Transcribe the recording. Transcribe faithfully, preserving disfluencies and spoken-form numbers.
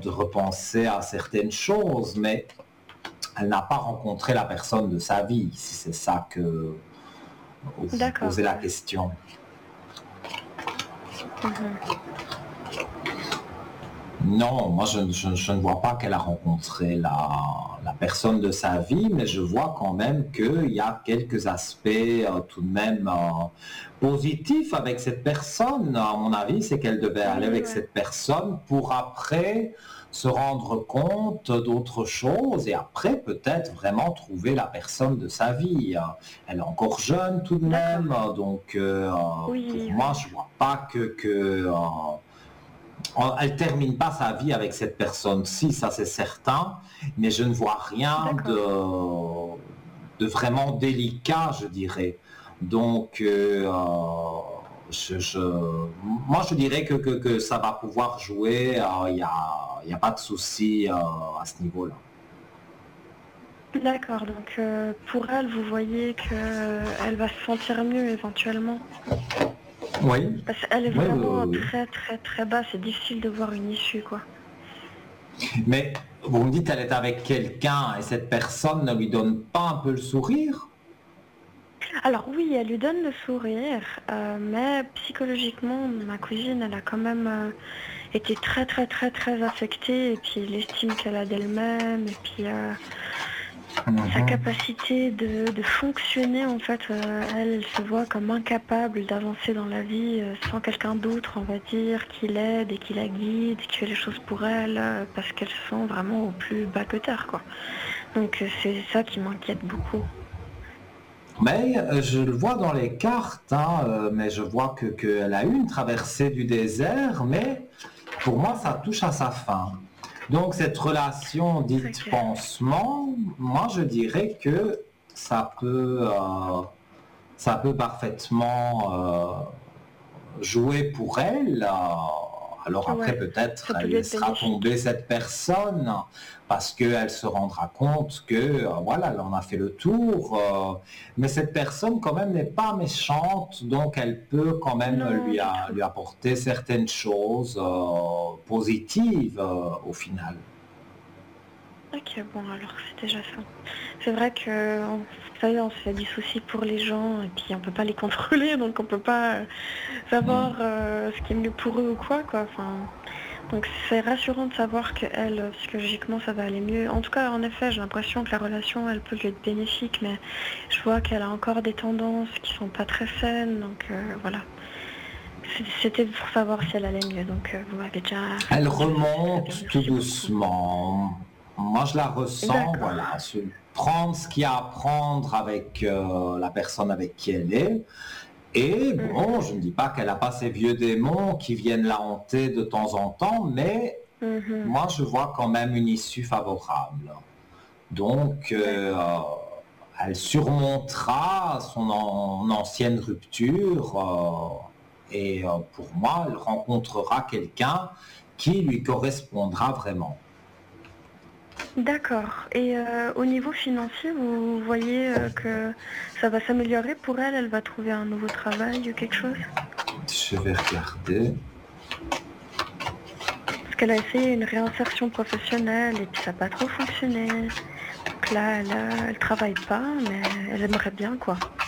de repenser à certaines choses, mais elle n'a pas rencontré la personne de sa vie, si c'est ça que vous D'accord, posez la ouais. question. Mhm. Non, moi je, je- je ne vois pas qu'elle a rencontré la, la personne de sa vie, mais je vois quand même qu'il y a quelques aspects euh, tout de même euh, positifs avec cette personne. À mon avis, c'est qu'elle devait aller Oui, avec ouais. cette personne pour après se rendre compte d'autres choses et après peut-être vraiment trouver la personne de sa vie. Elle est encore jeune tout de D'accord. même, donc euh, pour Oui, moi, oui. je vois pas que, que euh, elle termine pas sa vie avec cette personne-ci, ça c'est certain, mais je ne vois rien de, D'accord. de vraiment délicat, je dirais. Donc, euh, je, je- moi je dirais que, que, que ça va pouvoir jouer, il n'y a, y a pas de souci euh, à ce niveau-là. D'accord. Donc euh, pour elle, vous voyez que euh, elle va se sentir mieux éventuellement. Oui, Parce qu'elle est oui, oui, vraiment oui, très très très bas. C'est difficile de voir une issue, quoi. oui. Mais vous me dites qu'elle est avec quelqu'un et cette personne ne lui donne pas un peu le sourire? Alors oui, elle lui donne le sourire, euh, mais psychologiquement, ma cousine, elle a quand même euh, été très très très très affectée. Et puis l'estime qu'elle a d'elle-même, et puis euh, sa Mhm. capacité de, de fonctionner, en fait, euh, elle, elle se voit comme incapable d'avancer dans la vie euh, sans quelqu'un d'autre, on va dire, qui l'aide et qui la guide, qui fait les choses pour elle, euh, parce qu'elle se sent vraiment au plus bas que terre, quoi. Donc euh, c'est ça qui m'inquiète beaucoup. Mais euh, je le vois dans les cartes, hein, euh, mais je vois que qu'elle a eu une traversée du désert, mais pour moi, ça Mhm. touche à sa fin. Donc cette relation dite Ok. pansement, moi je dirais que ça peut, euh, ça peut parfaitement euh, jouer pour elle. euh, alors après, Ouais, ça peut-être, peut elle lui être laissera tomber bénéfique. cette personne parce qu'elle se rendra compte que, euh, voilà, elle en a fait le tour. euh, mais cette personne, quand même, n'est pas méchante, donc elle peut quand même Non, lui, du a- tout. lui apporter certaines choses euh, positives euh, au final. Ok, bon, alors c'est déjà ça. C'est vrai que, on- vous savez, on se fait des soucis pour les gens et puis on peut pas les contrôler, donc on peut pas euh, Mm. savoir euh, ce qui est mieux pour eux ou quoi, quoi. Enfin, donc c'est rassurant de savoir que elle, euh, psychologiquement, ça va aller mieux. En tout cas, en effet, j'ai l'impression que la relation, elle peut lui être bénéfique, mais je vois qu'elle a encore des tendances qui sont pas très saines, donc euh, voilà. C- C'était pour savoir si elle allait mieux, donc euh, vous m'avez déjà Elle répondu, ça c'est très bien, remonte tout merci beaucoup. doucement. Moi, je la ressens, D'accord. voilà, se- prendre ce qu'il y a à prendre avec euh, la personne avec qui elle est. Et bon, Mhm. je ne dis pas qu'elle n'a pas ces vieux démons qui viennent la hanter de temps en temps, mais Mhm. moi, je vois quand même une issue favorable. Donc, euh, D'accord. elle surmontera son an- ancienne rupture euh, et euh, pour moi, elle rencontrera quelqu'un qui lui correspondra vraiment. D'accord. Et euh, au niveau financier, vous voyez euh, que ça va s'améliorer pour elle? Elle va trouver un nouveau travail ou quelque chose? Je vais regarder. Parce qu'elle a essayé une réinsertion professionnelle et puis ça n'a pas trop fonctionné. Donc là, elle, euh, elle travaille pas, mais elle aimerait bien, quoi.